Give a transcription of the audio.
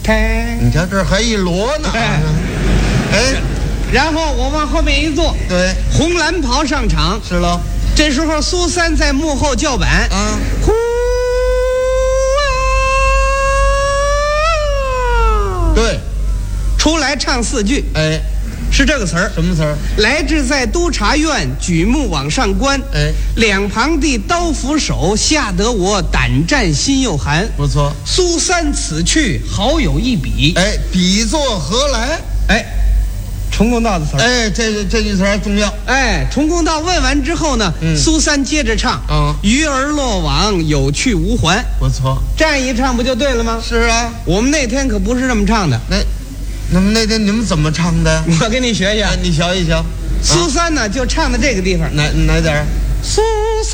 开。 你瞧这还一摞呢。哎， 然后我往后面一坐， 对， 红蓝袍上场。 是喽。 这时候苏三在幕后叫板， 啊， 呼啊， 对， 出来唱4句， 哎， 是这个词儿。 什么词儿？ 来至在督察院，举目往上观， 哎， 两旁的刀斧手，吓得我胆战心又寒。 不错。 苏三此去，好有一比。 哎，比作何来？ 哎，重公道的词儿。 哎，这句词儿重要。 哎，重公道问完之后呢，苏三接着唱，鱼儿落网，有去无还。 不错。 这样一唱不就对了吗？ 是啊， 我们那天可不是这么唱的。 那么那天你们怎么唱的？ 我给你学学。 你学一学。 苏三呢，就唱的这个地方。 哪点儿？ 苏三